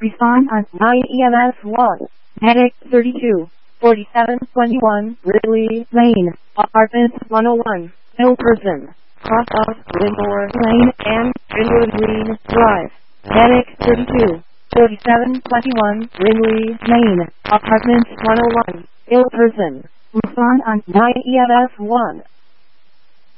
Respond on 9 EMS 1. Medic 32, 4721 Ridley Lane, Apartment 101, Milperson, cross of Winmore Lane and Greenwood Green Drive. Medic 32, 4721 Ridley Lane, Apartment 101, Milperson. Respond on 9 EMS 1.